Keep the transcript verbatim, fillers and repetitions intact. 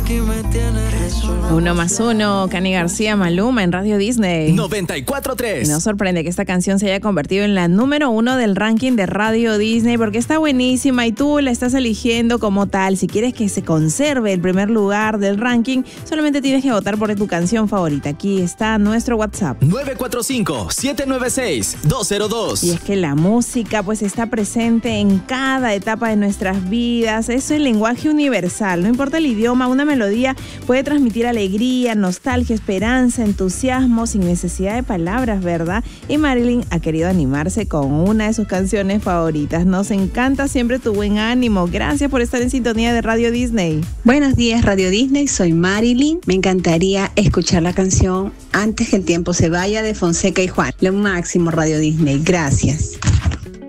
Uno más uno, Cani García, Maluma en Radio Disney noventa y cuatro tres. Nos sorprende que esta canción se haya convertido en la número uno del ranking de Radio Disney porque está buenísima y tú la estás eligiendo como tal. Si quieres que se conserve el primer lugar del ranking, solamente tienes que votar por tu canción favorita. Aquí está nuestro WhatsApp: nueve cuatro cinco, siete nueve seis, dos cero dos. Y es que la música pues está presente en cada etapa de nuestras vidas. Es el lenguaje universal, no importa el idioma, una melodía puede transmitir alegría, nostalgia, esperanza, entusiasmo sin necesidad de palabras, ¿verdad? Y Marilyn ha querido animarse con una de sus canciones favoritas. Nos encanta siempre tu buen ánimo. Gracias por estar en sintonía de Radio Disney. Buenos días, Radio Disney. Soy Marilyn. Me encantaría escuchar la canción Antes que el tiempo se vaya de Fonseca y Juan. Lo máximo, Radio Disney. Gracias.